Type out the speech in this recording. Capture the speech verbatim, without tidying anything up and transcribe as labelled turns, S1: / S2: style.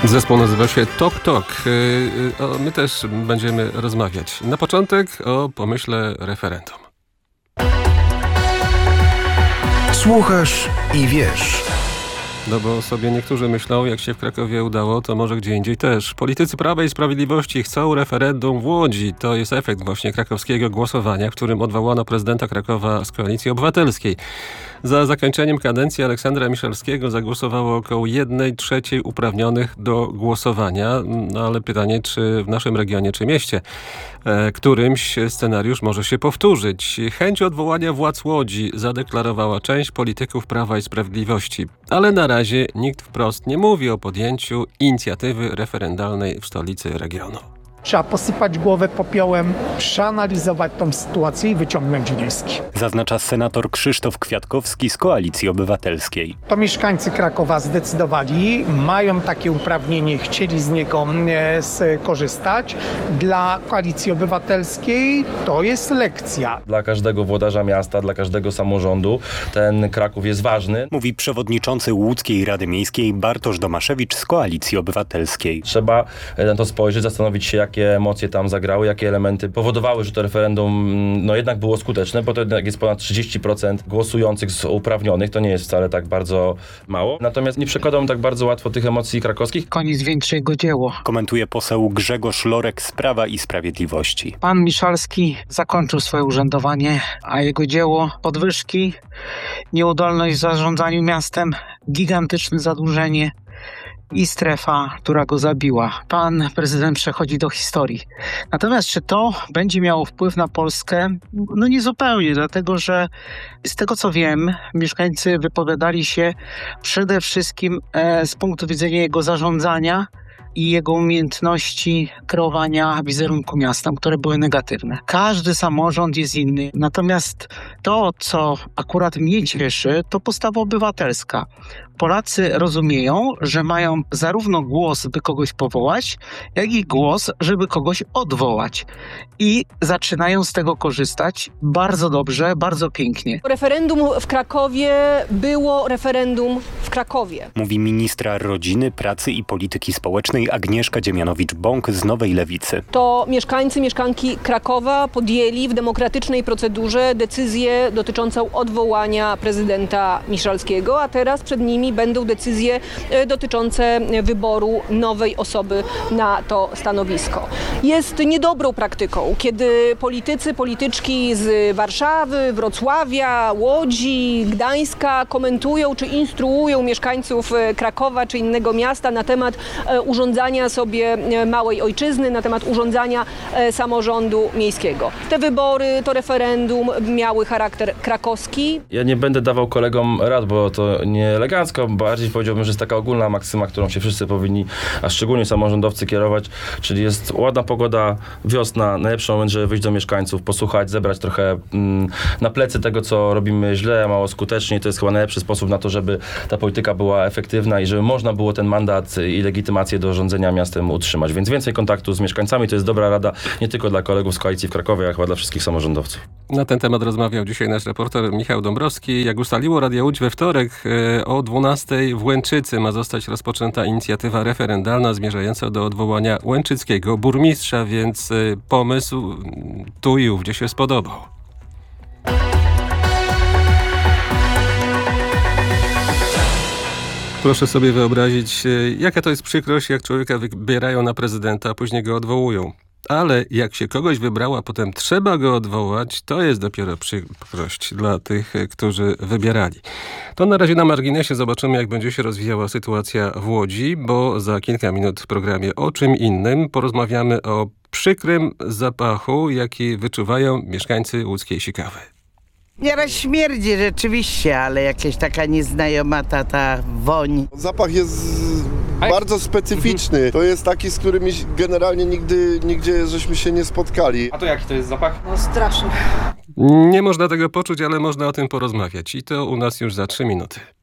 S1: Zespół nazywa się Tok Tok. My też będziemy rozmawiać. Na początek o pomyśle referendum.
S2: Słuchasz i wiesz.
S1: No bo sobie niektórzy myślą, jak się w Krakowie udało, to może gdzie indziej też. Politycy Prawa i Sprawiedliwości chcą referendum w Łodzi. To jest efekt właśnie krakowskiego głosowania, w którym odwołano prezydenta Krakowa z Koalicji Obywatelskiej. Za zakończeniem kadencji Aleksandra Miszalskiego zagłosowało około jednej trzeciej uprawnionych do głosowania. No ale pytanie, czy w naszym regionie, czy mieście, e, którymś scenariusz może się powtórzyć. Chęć odwołania władz Łodzi zadeklarowała część polityków Prawa i Sprawiedliwości. Ale na razie nikt wprost nie mówi o podjęciu inicjatywy referendalnej w stolicy regionu.
S3: Trzeba posypać głowę popiołem, przeanalizować tą sytuację i wyciągnąć wnioski.
S4: Zaznacza senator Krzysztof Kwiatkowski z Koalicji Obywatelskiej.
S3: To mieszkańcy Krakowa zdecydowali, mają takie uprawnienie, chcieli z niego skorzystać. Dla Koalicji Obywatelskiej to jest lekcja.
S5: Dla każdego włodarza miasta, dla każdego samorządu ten Kraków jest ważny.
S4: Mówi przewodniczący Łódzkiej Rady Miejskiej Bartosz Domaszewicz z Koalicji Obywatelskiej.
S5: Trzeba na to spojrzeć, zastanowić się, jak jakie emocje tam zagrały, jakie elementy powodowały, że to referendum no jednak było skuteczne, bo to jednak jest ponad trzydzieści procent głosujących z uprawnionych, to nie jest wcale tak bardzo mało. Natomiast nie przekładam tak bardzo łatwo tych emocji krakowskich.
S6: Koniec większego dzieło.
S4: Komentuje poseł Grzegorz Lorek z Prawa i Sprawiedliwości.
S6: Pan Miszalski zakończył swoje urzędowanie, a jego dzieło podwyżki, nieudolność w zarządzaniu miastem, gigantyczne zadłużenie i strefa, która go zabiła. Pan prezydent przechodzi do historii. Natomiast czy to będzie miało wpływ na Polskę? No nie zupełnie, dlatego że z tego co wiem, mieszkańcy wypowiadali się przede wszystkim e, z punktu widzenia jego zarządzania i jego umiejętności kreowania wizerunku miasta, które były negatywne. Każdy samorząd jest inny. Natomiast to, co akurat mnie cieszy, to postawa obywatelska. Polacy rozumieją, że mają zarówno głos, by kogoś powołać, jak i głos, żeby kogoś odwołać. I zaczynają z tego korzystać bardzo dobrze, bardzo pięknie.
S7: Referendum w Krakowie było referendum w Krakowie.
S4: Mówi ministra rodziny, pracy i polityki społecznej Agnieszka Dziemianowicz-Bąk z Nowej Lewicy.
S7: To mieszkańcy, mieszkanki Krakowa podjęli w demokratycznej procedurze decyzję dotyczącą odwołania prezydenta Miszalskiego, a teraz przed nimi będą decyzje dotyczące wyboru nowej osoby na to stanowisko. Jest niedobrą praktyką, kiedy politycy, polityczki z Warszawy, Wrocławia, Łodzi, Gdańska komentują czy instruują mieszkańców Krakowa czy innego miasta na temat urządzania sobie małej ojczyzny, na temat urządzania samorządu miejskiego. Te wybory, to referendum miały charakter krakowski.
S5: Ja nie będę dawał kolegom rad, bo to nie elegancko. Bardziej powiedziałbym, że jest taka ogólna maksyma, którą się wszyscy powinni, a szczególnie samorządowcy, kierować, czyli jest ładna pogoda, wiosna, najlepszy moment, żeby wyjść do mieszkańców, posłuchać, zebrać trochę mm, na plecy tego, co robimy źle, mało skutecznie. To jest chyba najlepszy sposób na to, żeby ta polityka była efektywna i żeby można było ten mandat i legitymację do rządzenia miastem utrzymać. Więc więcej kontaktu z mieszkańcami to jest dobra rada nie tylko dla kolegów z Koalicji w Krakowie, ale chyba dla wszystkich samorządowców.
S1: Na ten temat rozmawiał dzisiaj nasz reporter Michał Dąbrowski. Jak ustaliło Radio Łódź we wtorek e, o dwunastej w Łęczycy ma zostać rozpoczęta inicjatywa referendalna zmierzająca do odwołania łęczyckiego burmistrza, więc e, pomysł tu i ówdzie się spodobał. Proszę sobie wyobrazić, jaka to jest przykrość, jak człowieka wybierają na prezydenta, a później go odwołują. Ale jak się kogoś wybrała, potem trzeba go odwołać, to jest dopiero przykrość dla tych, którzy wybierali. To na razie na marginesie, zobaczymy, jak będzie się rozwijała sytuacja w Łodzi, bo za kilka minut w programie O czym innym porozmawiamy o przykrym zapachu, jaki wyczuwają mieszkańcy łódzkiej Sikawy.
S8: Nieraz śmierdzi rzeczywiście, ale jakaś taka nieznajoma ta, ta woń.
S9: Zapach jest bardzo specyficzny. To jest taki, z którym generalnie nigdy, nigdzie żeśmy się nie spotkali.
S10: A to jaki to jest zapach?
S7: No straszny.
S1: Nie można tego poczuć, ale można o tym porozmawiać. I to u nas już za trzy minuty.